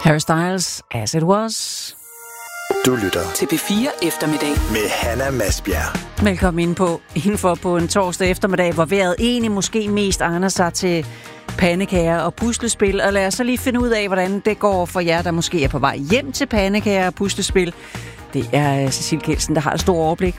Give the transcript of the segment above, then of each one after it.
Harry Styles, As It Was. Du lytter til P4 Eftermiddag med Hanna Masbjerg. Velkommen indenfor på en torsdag eftermiddag, hvor vejret egentlig måske mest egner sig til pandekager og puslespil. Og lad os så lige finde ud af, hvordan det går for jer, der måske er på vej hjem til pandekager og puslespil. Det er Cecil Kjeldsen, der har et stort overblik.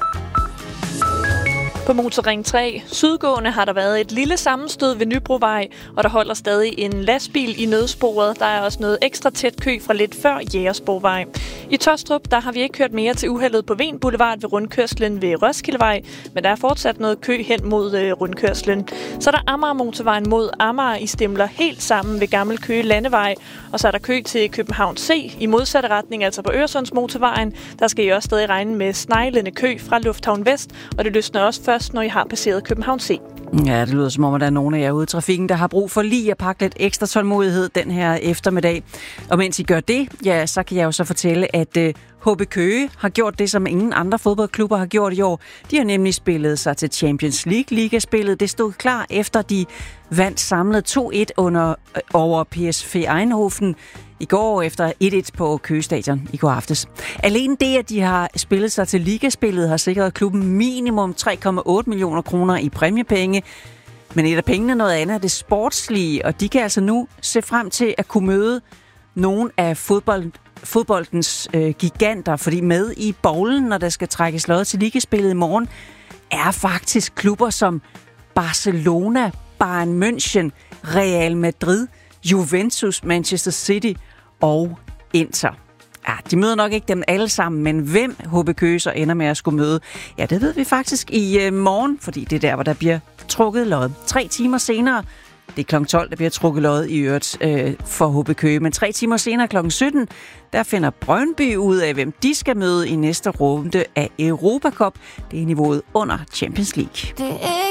På Motorring 3 sydgående har der været et lille sammenstød ved Nybrovej, og der holder stadig en lastbil i nødsporet. Der er også noget ekstra tæt kø fra lidt før Jægersborgvej. I Taastrup, der har vi ikke kørt mere til uheldet på Ven Boulevard ved rundkørslen ved Roskildevej, men der er fortsat noget kø hen mod rundkørslen. Så er der Amager Motorvejen mod Amager i stimler helt sammen ved Gammel Køge Landevej, og så er der kø til København C i modsatte retning, altså på Øresundsmotorvejen. Der skal I også stadig regne med sneglende kø fra Lufthavn Vest, og det løsner også først, når I har passeret København C. Ja, det lyder som om, at der er nogen af jer ude i trafikken, der har brug for lige at pakke lidt ekstra tålmodighed den her eftermiddag. Og mens I gør det, ja, så kan jeg jo så fortælle, at HB Køge har gjort det, som ingen andre fodboldklubber har gjort i år. De har nemlig spillet sig til Champions League-ligaspillet. Det stod klar efter, de vandt samlet 2-1 over PSV Eindhoven i går efter 1-1 på Køge Stadion i går aftes. Alene det, at de har spillet sig til ligaspillet, har sikret klubben minimum 3,8 millioner kroner i præmiepenge. Men et af pengene noget andet er det sportslige, og de kan altså nu se frem til at kunne møde nogle af fodboldens giganter, fordi med i bowlen, når der skal trækkes lod til ligaspillet i morgen, er faktisk klubber som Barcelona, Bayern München, Real Madrid, Juventus, Manchester City og Inter. Ja, de møder nok ikke dem alle sammen, men hvem HB Køge så ender med at skulle møde? Ja, det ved vi faktisk i morgen, fordi det er der, hvor der bliver trukket lod. 3 timer senere, det er kl. 12, der bliver trukket lod i øvrigt for HB Køge, men 3 timer senere kl. 17, der finder Brøndby ud af, hvem de skal møde i næste runde af Europa Cup. Det er niveauet under Champions League.